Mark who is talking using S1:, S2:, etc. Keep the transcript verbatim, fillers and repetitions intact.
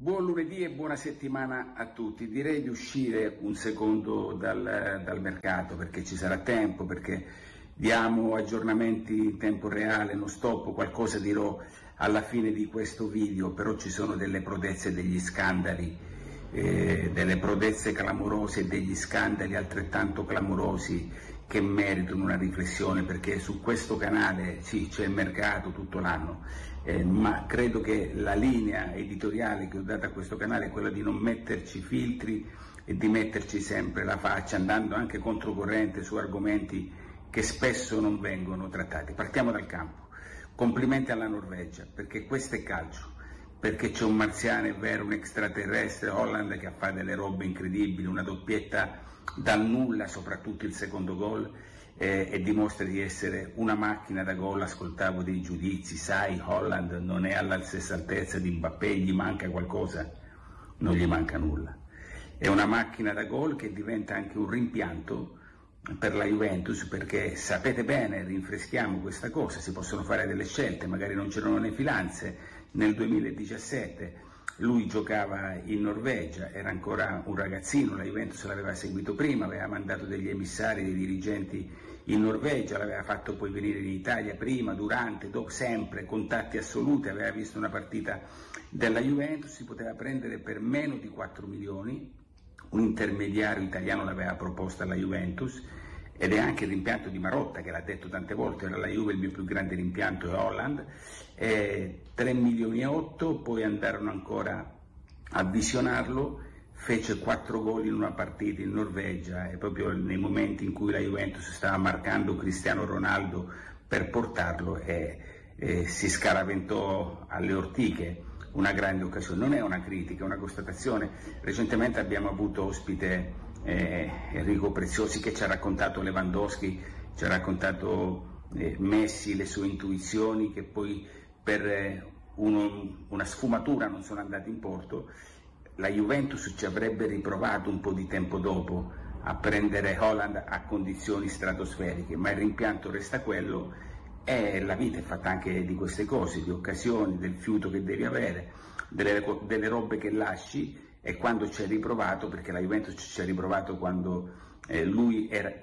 S1: Buon lunedì e buona settimana a tutti. Direi di uscire un secondo dal, dal mercato perché ci sarà tempo, perché diamo aggiornamenti in tempo reale, non stoppo, qualcosa dirò alla fine di questo video, però ci sono delle prodezze e degli scandali, eh, delle prodezze clamorose e degli scandali altrettanto clamorosi che meritano una riflessione, perché su questo canale sì, c'è il mercato tutto l'anno, eh, ma credo che la linea editoriale che ho dato a questo canale è quella di non metterci filtri e di metterci sempre la faccia, andando anche controcorrente su argomenti che spesso non vengono trattati. Partiamo dal campo. Complimenti alla Norvegia, perché questo è calcio, perché c'è un marziano, è vero, un extraterrestre, Haaland, che fa delle robe incredibili, una doppietta dal nulla, soprattutto il secondo gol, eh, e dimostra di essere una macchina da gol. Ascoltavo dei giudizi, sai, Haaland non è alla stessa altezza di Mbappé, gli manca qualcosa, non gli manca nulla. È una macchina da gol che diventa anche un rimpianto per la Juventus, perché sapete bene, rinfreschiamo questa cosa, si possono fare delle scelte, magari non c'erano le finanze. Nel duemiladiciassette lui giocava in Norvegia, era ancora un ragazzino, la Juventus l'aveva seguito prima, aveva mandato degli emissari, dei dirigenti in Norvegia, l'aveva fatto poi venire in Italia prima, durante, dopo, sempre, contatti assoluti, aveva visto una partita della Juventus, si poteva prendere per meno di quattro milioni, un intermediario italiano l'aveva proposta alla Juventus, ed è anche il rimpianto di Marotta, che l'ha detto tante volte, era la Juve, il mio più grande rimpianto è Haaland, eh, tre milioni e otto, poi andarono ancora a visionarlo, fece quattro gol in una partita in Norvegia, e proprio nei momenti in cui la Juventus stava marcando Cristiano Ronaldo per portarlo, e, e si scaraventò alle ortiche. Una grande occasione, non è una critica, è una constatazione. Recentemente abbiamo avuto ospite eh, Enrico Preziosi, che ci ha raccontato Lewandowski, ci ha raccontato eh, Messi, le sue intuizioni, che poi per eh, uno, una sfumatura non sono andati in porto. La Juventus ci avrebbe riprovato un po' di tempo dopo a prendere Haaland a condizioni stratosferiche, ma il rimpianto resta quello. E la vita è fatta anche di queste cose, di occasioni, del fiuto che devi avere, delle, delle robe che lasci, e quando ci hai riprovato, perché la Juventus ci ha riprovato quando eh, lui era,